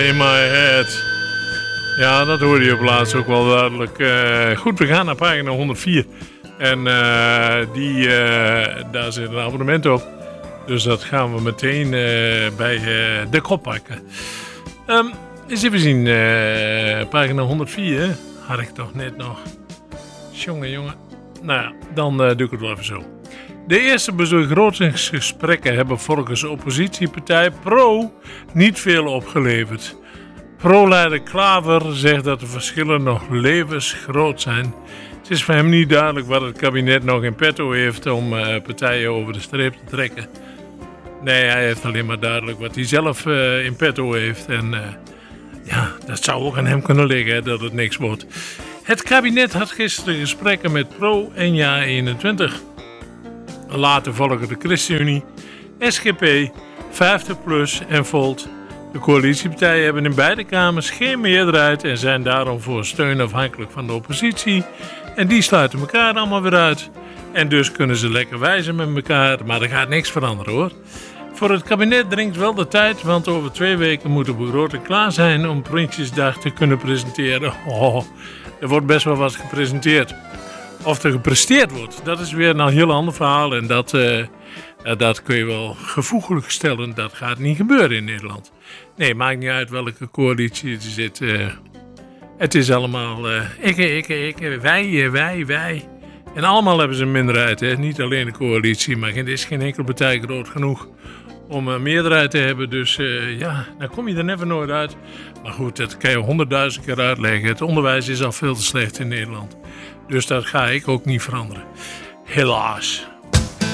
In my head. Ja, dat hoorde je op laatst ook wel duidelijk. Goed, we gaan naar pagina 104. En daar zit een abonnement op. Dus dat gaan we meteen bij de kop pakken. Eens even zien. Pagina 104 had ik toch net nog. Jongen. Nou ja, dan doe ik het wel even zo. De eerste begrotingsgesprekken hebben volgens oppositiepartij Pro niet veel opgeleverd. Pro-leider Klaver zegt dat de verschillen nog levensgroot zijn. Het is voor hem niet duidelijk wat het kabinet nog in petto heeft om partijen over de streep te trekken. Nee, hij heeft alleen maar duidelijk wat hij zelf in petto heeft. En ja, dat zou ook aan hem kunnen liggen, hè, dat het niks wordt. Het kabinet had gisteren gesprekken met Pro en JA21. Later volgen de ChristenUnie, SGP, 50PLUS en Volt. De coalitiepartijen hebben in beide kamers geen meerderheid en zijn daarom voor steun afhankelijk van de oppositie. En die sluiten elkaar allemaal weer uit. En dus kunnen ze lekker wijzen met elkaar, maar er gaat niks veranderen hoor. Voor het kabinet dringt wel de tijd, want over 2 weken moet de begroting klaar zijn om Prinsjesdag te kunnen presenteren. Er wordt best wel wat gepresenteerd. Of er gepresteerd wordt, dat is weer een heel ander verhaal. En dat kun je wel gevoeglijk stellen. Dat gaat niet gebeuren in Nederland. Nee, maakt niet uit welke coalitie er zit. Het is allemaal ik, wij. En allemaal hebben ze een minderheid. Hè? Niet alleen de coalitie, maar er is geen enkele partij groot genoeg om een meerderheid te hebben. Dus ja, dan kom je er never nooit uit. Maar goed, dat kan je 100.000 keer uitleggen. Het onderwijs is al veel te slecht in Nederland. Dus dat ga ik ook niet veranderen. Helaas.